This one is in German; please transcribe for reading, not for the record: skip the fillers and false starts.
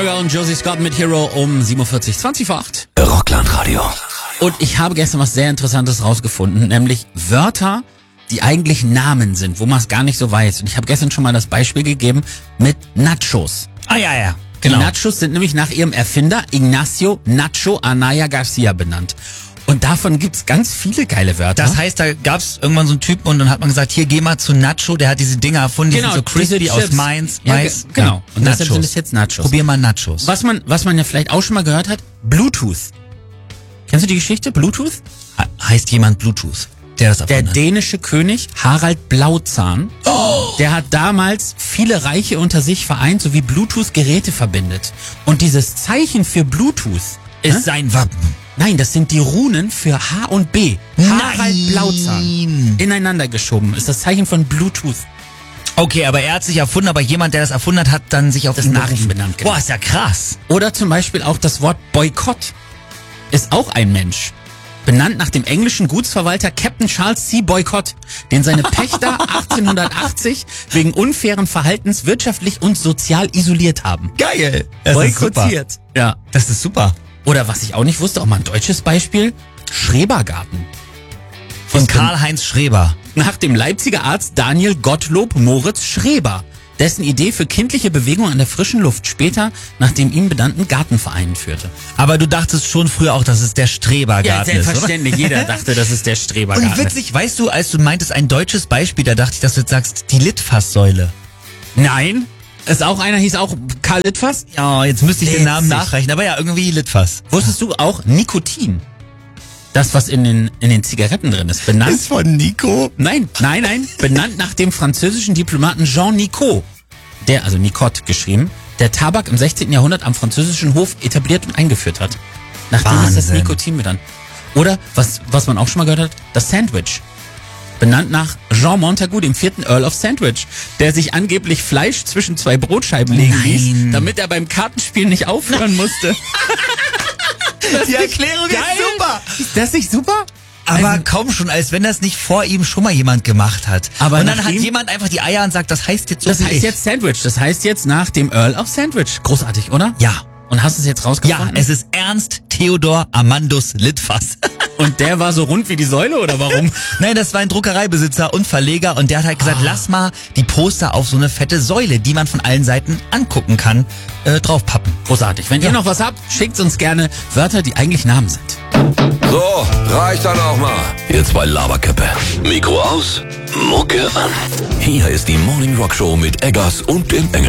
Und Josie Scott mit Hero um 7.40 20 vor 8. Rockland Radio. Und ich habe gestern was sehr Interessantes rausgefunden, nämlich Wörter, die eigentlich Namen sind, wo man es gar nicht so weiß. Und ich habe gestern schon mal das Beispiel gegeben mit Nachos. Ja. Genau. Die Nachos sind nämlich nach ihrem Erfinder Ignacio Nacho Anaya Garcia benannt. Und davon gibt's ganz viele geile Wörter. Das heißt, da gab's irgendwann so einen Typen und dann hat man gesagt, hier, geh mal zu Nacho, der hat diese Dinger erfunden, die sind so crispy aus Mais. Genau. Und Nachos. deshalb sind es jetzt Nachos. Probier mal Nachos. Was man ja vielleicht auch schon mal gehört hat, Bluetooth. Kennst du die Geschichte? Bluetooth? Heißt jemand Bluetooth, der das Der erfunden hat? dänische König Harald Blauzahn, der hat damals viele Reiche unter sich vereint, sowie Bluetooth-Geräte verbindet. Und dieses Zeichen für Bluetooth Ist sein Wappen. Nein, das sind die Runen für H und B. Harald Blauzahn. Ineinander geschoben. Ist das Zeichen von Bluetooth. Okay, aber er hat sich erfunden, aber jemand, der das erfunden hat dann sich auf Das ihn nach ihm berufen. benannt. Genau. Boah, ist ja krass. Oder zum Beispiel auch das Wort Boykott. Ist auch ein Mensch. Benannt nach dem englischen Gutsverwalter Captain Charles C. Boycott, den seine Pächter 1880 wegen unfairen Verhaltens wirtschaftlich und sozial isoliert haben. Geil. Boykottiert. Ja. Das ist super. Oder was ich auch nicht wusste, auch mal ein deutsches Beispiel, Schrebergarten. Von Karl-Heinz Schreber. Nach dem Leipziger Arzt Daniel Gottlob Moritz Schreber, dessen Idee für kindliche Bewegung an der frischen Luft später nach dem ihm benannten Gartenverein führte. Aber du dachtest schon früher auch, dass es der Strebergarten ist, selbstverständlich. Jeder dachte, das ist der Strebergarten. Und witzig, weißt du, als du meintest, ein deutsches Beispiel, da dachte ich, dass du jetzt sagst, die Litfaßsäule. Nein, ist auch einer, hieß auch Karl Litfaß. Ja, jetzt müsste ich den Namen Witzig. nachreichen, aber ja, irgendwie Litfaß. Wusstest du auch Nikotin? Das, was in den Zigaretten drin ist, benannt. Ist von Nico? Nein, benannt nach dem französischen Diplomaten Jean Nicot, der, also Nicot geschrieben, der Tabak im 16. Jahrhundert am französischen Hof etabliert und eingeführt hat. Nachdem ist das Wahnsinn. Nikotin benannt. Oder, was man auch schon mal gehört hat, das Sandwich. Benannt nach Jean Montagu, dem 4. Earl of Sandwich, der sich angeblich Fleisch zwischen zwei Brotscheiben legen ließ, damit er beim Kartenspiel nicht aufhören musste. Die Erklärung ist super. Ist das nicht super? Aber Also- kaum schon, als wenn das nicht vor ihm schon mal jemand gemacht hat. Aber und dann hat nachdem- jemand einfach die Eier und sagt, das heißt jetzt so Das wie heißt ich. jetzt Sandwich. Das heißt jetzt nach dem Earl of Sandwich. Großartig, oder? Ja. Und hast du es jetzt Ja, rausgefunden? es ist Ernst Theodor Amandus Litfaß. Und der war so rund wie die Säule, oder warum? Nein, das war ein Druckereibesitzer und Verleger und der hat halt gesagt, lass mal die Poster auf so eine fette Säule, die man von allen Seiten angucken kann, draufpappen. Großartig. Wenn ihr noch was habt, schickt uns gerne Wörter, die eigentlich Namen sind. So, reicht dann auch mal. Ihr zwei Laberköppe. Mikro aus, Mucke an. Hier ist die Morning Rock Show mit Eggers und dem Engel.